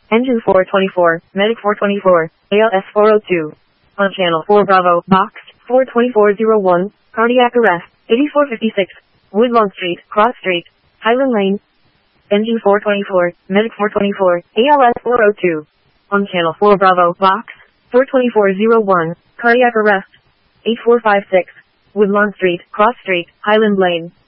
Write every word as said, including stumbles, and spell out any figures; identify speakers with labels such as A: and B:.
A: Engine four twenty-four, Medic four twenty-four, A L S four oh two. On channel four Bravo, box four twenty-four oh one, cardiac arrest, eighty-four fifty-six, Woodlawn Street, Cross Street, Highland Lane. Engine four twenty-four, Medic four twenty-four, A L S four oh two. On channel four Bravo, box four twenty-four oh one, cardiac arrest, eighty-four fifty-six, Woodlawn Street, Cross Street, Highland Lane.